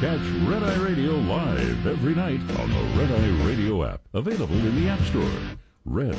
Catch Red Eye Radio live every night on the Red Eye Radio app. Available in the App Store. Red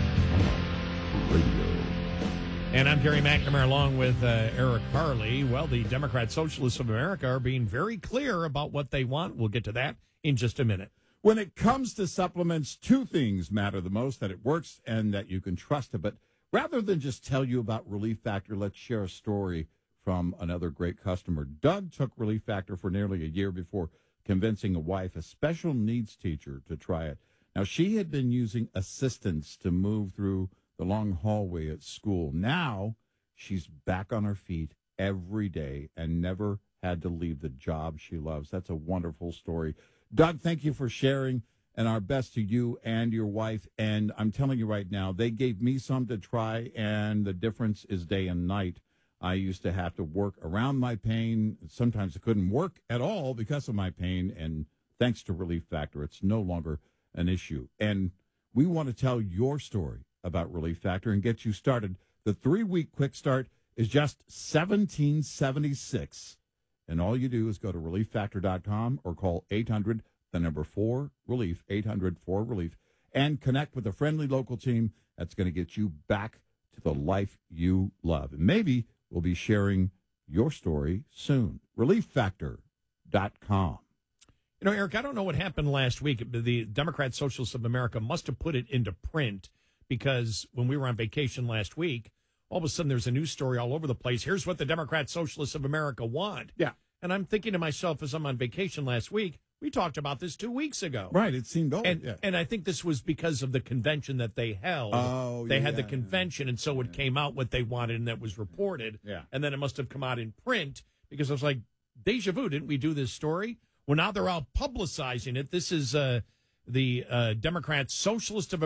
Eye Radio. And I'm Gary McNamara along with Eric Harley. Well, the Democrat Socialists of America are being very clear about what they want. We'll get to that in just a minute. When it comes to supplements, two things matter the most, that it works and that you can trust it. But rather than just tell you about Relief Factor, let's share a story from another great customer. Doug took Relief Factor for nearly a year before convincing a wife, a special needs teacher, to try it. Now, she had been using assistance to move through the long hallway at school. Now she's back on her feet every day and never had to leave the job she loves. That's a wonderful story. Doug, thank you for sharing, and our best to you and your wife. And I'm telling you right now, they gave me some to try, and the difference is day and night. I used to have to work around my pain. Sometimes I couldn't work at all because of my pain, and thanks to Relief Factor, it's no longer an issue. And we want to tell your story about Relief Factor and get you started. The 3-week quick start is just $17.76. And all you do is go to relieffactor.com or call 800, the number 4, relief, 800-4-RELIEF, and connect with a friendly local team that's going to get you back to the life you love. And maybe we'll be sharing your story soon. Relieffactor.com. You know, Eric, I don't know what happened last week. The Democrat Socialists of America must have put it into print, because when we were on vacation last week, all of a sudden there's a news story all over the place. Here's what the Democrat Socialists of America want. Yeah. And I'm thinking to myself, as I'm on vacation last week, we talked about this 2 weeks ago. Right. It seemed old. And I think this was because of the convention that they held. Oh, they had the convention, and so it came out what they wanted, and that was reported. Yeah. And then it must have come out in print, because I was like, deja vu, didn't we do this story? Well, now they're out publicizing it. This is the Democrat Socialist of